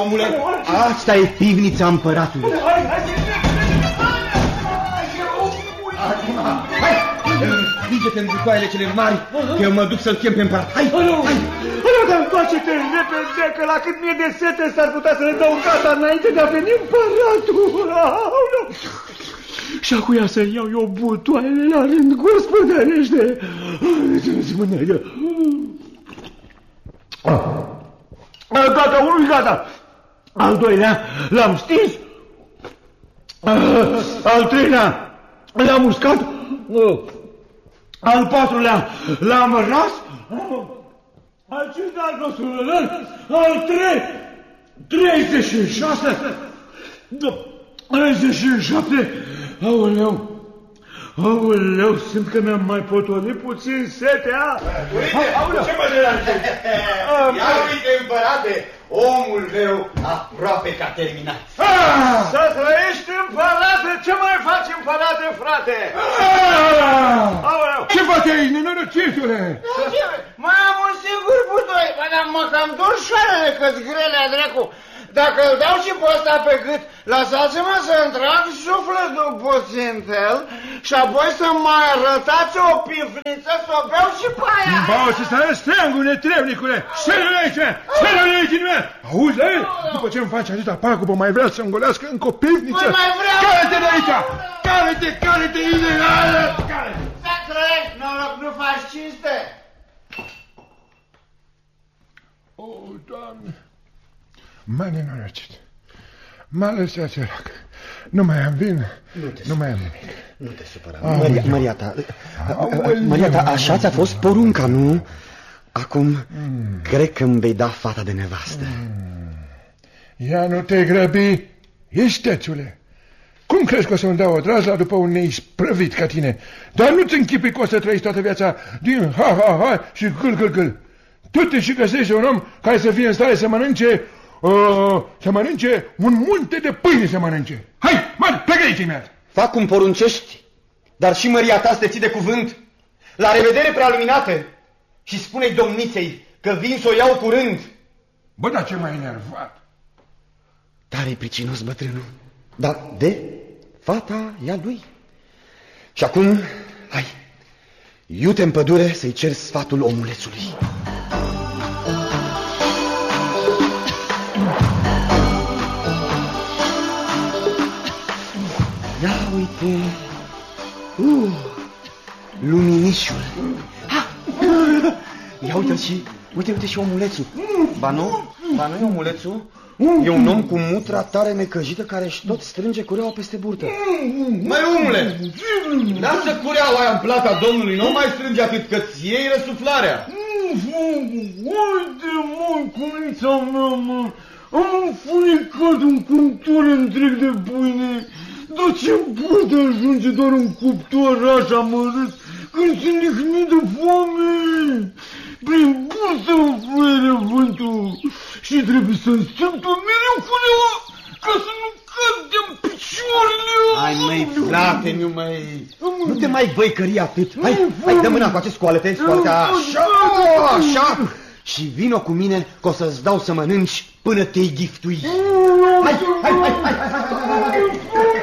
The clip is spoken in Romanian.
omule. Asta e pivnița împăratului. Hai, împinge-te în butoaiele cele mari, că eu mă duc să-l chem pe împărat. Hai, hai. Dar întoarce-te repede, că la cât mie de sete s-ar putea să ne dau în casa înainte de a veni împăratul. Și acuia să-mi iau eu butoaiele la rând, gospodărește. Gata, unul gata. Al doilea l-am stins. Al treilea l-am uscat. Al patrulea l-am ras. Al cincilea al 36. 37. Aoleu, simt că mi-am mai potolit puțin setea. Uite, ce mă deranjezi? Ia uite, împărate, omul meu aproape că a terminat. Să trăiești, împărate! Ce mai faci, împărate, frate? Aoleu! Ce faci aici, nenorocitule? Mai am un singur butoi, dar mă cam dor șoarele, că-s grele a dracu. Dacă îl dau și pe ăsta pe gât, lăsați-mă să-mi trag sufletul puțin pe el și apoi să mai arătați o pifniță să o beau și pe aia. Bau și să răstreangul, netrebnicule! Șeră-l aici! Șeră-l aici din mea! Auzi la el? După ce îmi face atâta pagubă, mai vrea să îngolească încă o pivniță? Mai vreau! Care-te de aici! Care-te, ideală! Să trăiești, noroc, nu faci cinste! O, Doamne! M-a nenorocit. M-a lăsat sărac. Nu mai am vin, nu mai am nimic. Nu te supăra. Maria ta, așa ți-a fost porunca, nu? Acum, cred că îmi vei da fata de nevastă. Ia nu te grăbi, istețule. Cum crezi că o să-mi dau o drazla după un neisprăvit ca tine? Dar nu-ți închipui că o să trăiești toată viața din ha-ha-ha și gâl-gâl-gâl. Tu te și găsești un om care să fie în stare să mănânce... să mănânce un munte de pâine să mănânce. Hai, mă, plecă aici imediat. Fac cum poruncești, dar și măria ta să te ții de cuvânt. La revedere, prealuminate. Și spune-i domniței că vin să o iau curând. Bă, dar ce m-ai enervat. Tare-i pricinos bătrânul. Dar de fata e a lui. Și acum, hai, iute în pădure să-i cer sfatul omulețului. Ia uite, luminișul. Ia uite-l și, uite și omulețul. Ba nu e omulețul? E un om cu mutra tare necăjită care-și tot strânge cureaua peste burtă. Măi, omule, lasă cureaua aia în plata domnului, nu mai strânge atât, că-ți iei răsuflarea. Uite, mă, cunița mea, mă, am înfunecat un cuptor întreg de pâine. Dar ce poate ajunge doar un cuptor așa mărât când sunt lihnit de foame? Prin bursă îmi fluieră vântul și trebuie să-mi strâmtă mereu culeaua ca să nu cad de-mi picioarele. Hai, măi, frate, nu te mai văicări atât. Hai, dă mâna cu acest, scoală-te, așa. Și vino cu mine că o să-ți dau să mănânci până te-i ghiftui. Hai.